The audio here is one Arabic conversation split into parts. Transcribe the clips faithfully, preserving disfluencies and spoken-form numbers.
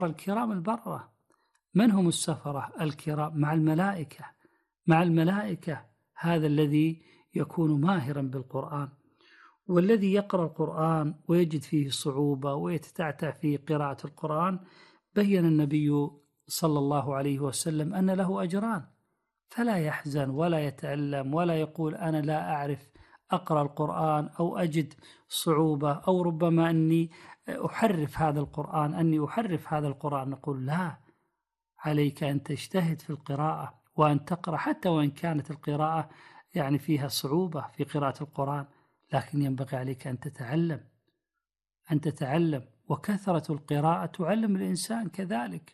الكرام البررة. من هم السفرة الكرام؟ مع الملائكة مع الملائكة هذا الذي يكون ماهرا بالقرآن، والذي يقرأ القرآن ويجد فيه صعوبة ويتتعتع في قراءة القرآن بين النبي صلى الله عليه وسلم أن له أجران، فلا يحزن ولا يتألم ولا يقول أنا لا أعرف أقرأ القرآن أو أجد صعوبة أو ربما أني أحرف هذا القرآن أني أحرف هذا القرآن نقول لا، عليك أن تجتهد في القراءة وأن تقرأ حتى وإن كانت القراءة يعني فيها صعوبة في قراءة القرآن، لكن ينبغي عليك أن تتعلم أن تتعلم وكثرة القراءة تعلم الإنسان كذلك،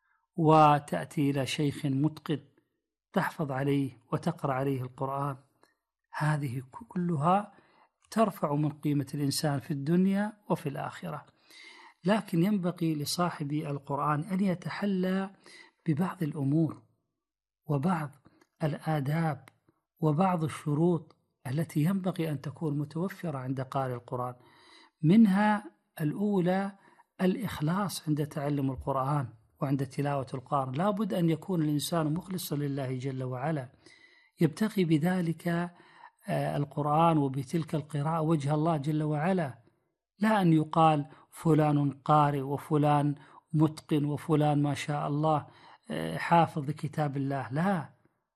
وتأتي إلى شيخ متقن تحفظ عليه وتقرأ عليه القرآن، هذه كلها ترفع من قيمة الإنسان في الدنيا وفي الآخرة. لكن ينبغي لصاحب القرآن أن يتحلى ببعض الأمور وبعض الآداب وبعض الشروط التي ينبغي أن تكون متوفرة عند قارئ القرآن. منها الأولى الإخلاص عند تعلم القرآن وعند تلاوة القرآن، لا بد أن يكون الإنسان مخلصا لله جل وعلا، يبتغي بذلك القرآن وبتلك القراءة وجه الله جل وعلا، لا أن يقال فلان قارئ وفلان متقن وفلان ما شاء الله حافظ لكتاب الله، لا،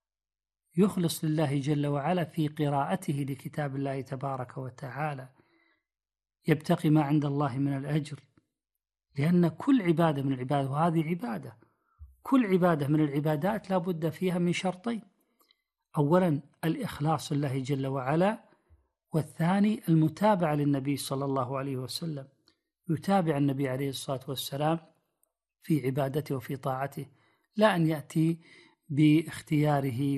يخلص لله جل وعلا في قراءته لكتاب الله تبارك وتعالى، يبتغي ما عند الله من الأجر، لأن كل عبادة من العبادة، وهذه عبادة، كل عبادة من العبادات لا بد فيها من شرطين: أولا الإخلاص لله جل وعلا، والثاني المتابعة للنبي صلى الله عليه وسلم، يتابع النبي عليه الصلاة والسلام في عبادته وفي طاعته، لا أن يأتي باختياره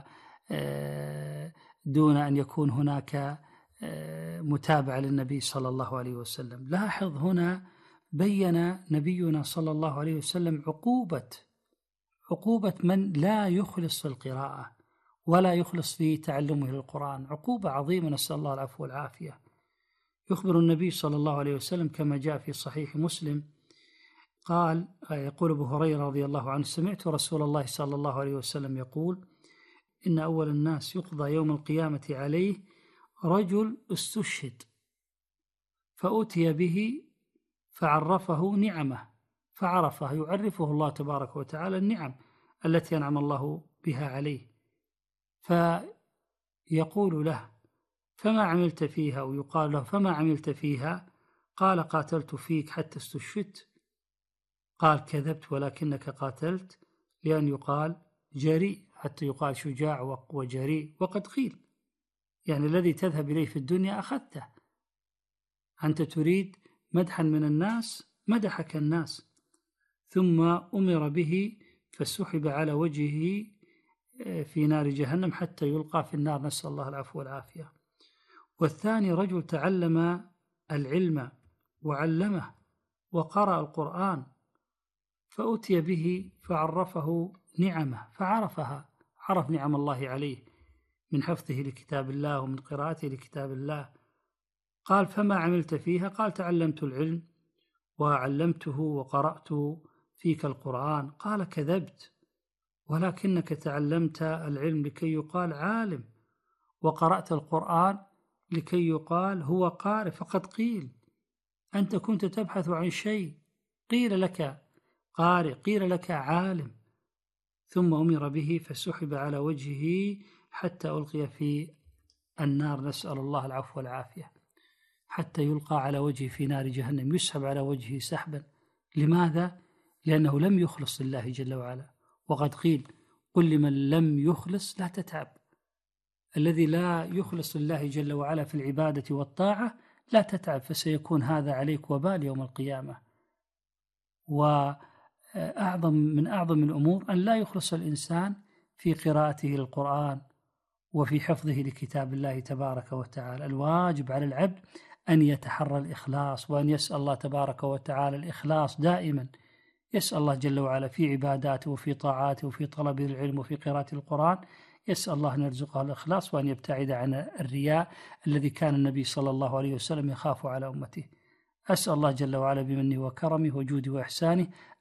ودون أن يكون هناك متابعة للنبي صلى الله عليه وسلم. لاحظ هنا بين نبينا صلى الله عليه وسلم عقوبة عقوبة من لا يخلص في القراءة ولا يخلص في تعلمه للقرآن، عقوبة عظيمة، نسأل الله العفو والعافية. يخبر النبي صلى الله عليه وسلم كما جاء في صحيح مسلم قال، يقول أبو هريرة رضي الله عنه: سمعت رسول الله صلى الله عليه وسلم يقول: إن أول الناس يقضى يوم القيامة عليه رجل استشهد فأتي به فعرفه نعمه فعرفه، يعرفه الله تبارك وتعالى النعم التي أنعم الله بها عليه، فيقول له: فما عملت فيها؟ ويقال له: فما عملت فيها؟ قال: قاتلت فيك حتى استشهدت. قال: كذبت، ولكنك قاتلت لأن يقال جريء، حتى يقال شجاع وجريء، وقد قيل يعني الذي تذهب إليه في الدنيا أخذته، أنت تريد مدحا من الناس مدحك الناس. ثم أمر به فسحب على وجهه في نار جهنم حتى يلقى في النار، نسأل الله العفو والعافية. والثاني رجل تعلم العلم وعلمه وقرأ القرآن فأتي به فعرفه نعمه فعرفها، عرف نعم الله عليه من حفظه لكتاب الله ومن قراءته لكتاب الله. قال: فما عملت فيها؟ قال: تعلمت العلم وعلمته وقرأت فيك القرآن. قال: كذبت، ولكنك تعلمت العلم لكي يقال عالم، وقرأت القرآن لكي يقال هو قارئ، فقد قيل أنت كنت تبحث عن شيء، قيل لك قارئ، قيل لك عالم. ثم أمر به فسحب على وجهه حتى ألقي في النار، نسأل الله العفو والعافية، حتى يلقى على وجهه في نار جهنم، يسحب على وجهه سحبا. لماذا؟ لأنه لم يخلص لله جل وعلا، وقد قيل: قل لمن لم يخلص لا تتعب. الذي لا يخلص لله جل وعلا في العبادة والطاعة لا تتعب، فسيكون هذا عليك وبال يوم القيامة. وأعظم من أعظم الأمور أن لا يخلص الإنسان في قراءته للقرآن وفي حفظه لكتاب الله تبارك وتعالى. الواجب على العبد أن يتحرى الإخلاص، وأن يسأل الله تبارك وتعالى الإخلاص دائما، يسأل الله جل وعلا في عباداته وفي طاعاته وفي طلب العلم وفي قراءة القرآن، يسأل الله أن يرزقه الإخلاص وأن يبتعد عن الرياء الذي كان النبي صلى الله عليه وسلم يخاف على أمته. أسأل الله جل وعلا بمنه وكرمه وجوده وإحسانه